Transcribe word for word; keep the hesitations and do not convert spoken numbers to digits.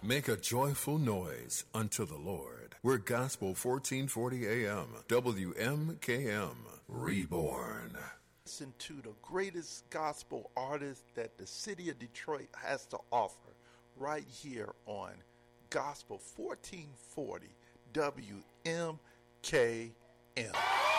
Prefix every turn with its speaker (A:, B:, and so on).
A: Make a joyful noise unto the Lord. We're Gospel fourteen forty A M, W M K M, Reborn.
B: Listen to the greatest gospel artist that the city of Detroit has to offer right here on Gospel fourteen forty W M K M.